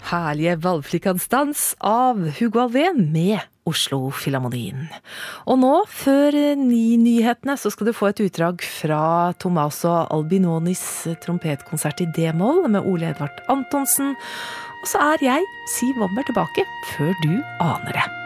Herlige valgflikansdans av Hugo Alvén med Oslo Filharmonien. Og nå, før 9-nyhetene, så skal du få et utdrag fra Tommaso Albinonis trompetkonsert i D-moll med Ole Edvard Antonsen. Og så er jeg, Siv Wommer, tilbake før du aner det.